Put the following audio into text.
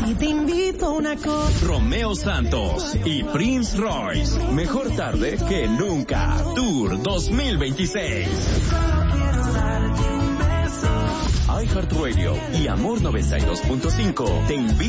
y te invito a una copa. Romeo Santos y Prince Royce. Mejor tarde que nunca. Tour 2026. iHeartRadio y Amor 92.5 te invitan